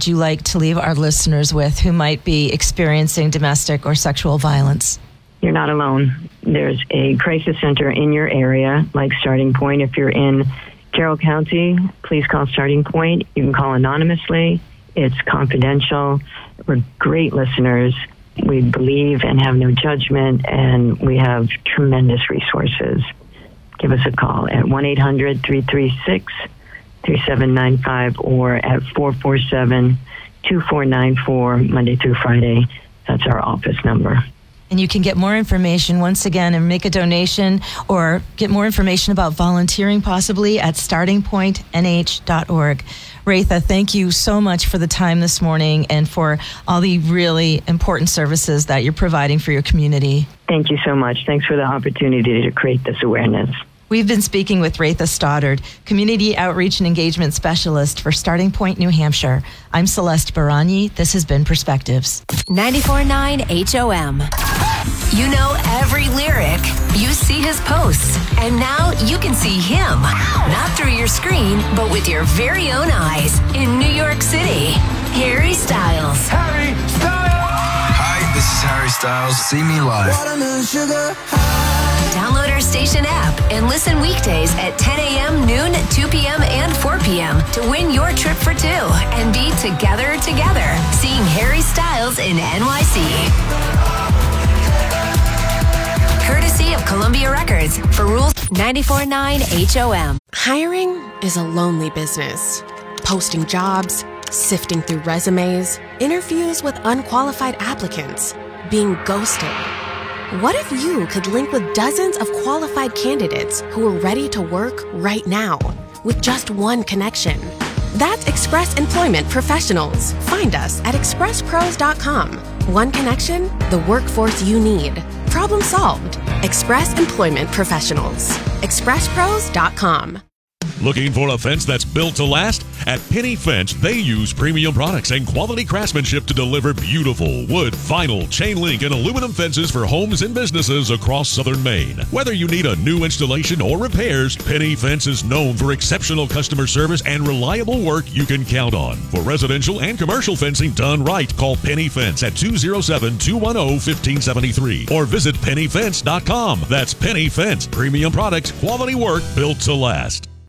would you like to leave our listeners with who might be experiencing domestic or sexual violence? You're not alone. There's a crisis center in your area, like Starting Point. If you're in Carroll County, please call Starting Point. You can call anonymously. It's confidential. We're great listeners. We believe and have no judgment, and we have tremendous resources. Give us a call at 1-800-336-3795 or at 447-2494, Monday through Friday. That's our office number. And you can get more information once again and make a donation or get more information about volunteering possibly at startingpointnh.org. Retha, thank you so much for the time this morning and for all the really important services that you're providing for your community. Thank you so much. Thanks for the opportunity to create this awareness. We've been speaking with Retha Stoddard, Community Outreach and Engagement Specialist for Starting Point, New Hampshire. I'm Celeste Baragni. This has been Perspectives. 94.9 HOM. You know every lyric. You see his posts. And now you can see him. Not through your screen, but with your very own eyes. In New York City, Harry Styles. Harry Styles! Hi, this is Harry Styles. See me live. Watermelon sugar. Download our station app and listen weekdays at 10 a.m., noon, 2 p.m., and 4 p.m. to win your trip for two and be together, seeing Harry Styles in NYC. Courtesy of Columbia Records for Rules 94.9 HOM. Hiring is a lonely business. Posting jobs, sifting through resumes, interviews with unqualified applicants, being ghosted. What if you could link with dozens of qualified candidates who are ready to work right now with just one connection? That's Express Employment Professionals. Find us at expresspros.com. One connection, the workforce you need. Problem solved. Express Employment Professionals. expresspros.com. Looking for a fence that's built to last? At Penny Fence, they use premium products and quality craftsmanship to deliver beautiful wood, vinyl, chain link, and aluminum fences for homes and businesses across southern Maine. Whether you need a new installation or repairs, Penny Fence is known for exceptional customer service and reliable work you can count on. For residential and commercial fencing done right, call Penny Fence at 207-210-1573 or visit pennyfence.com. That's Penny Fence. Premium products, quality work built to last.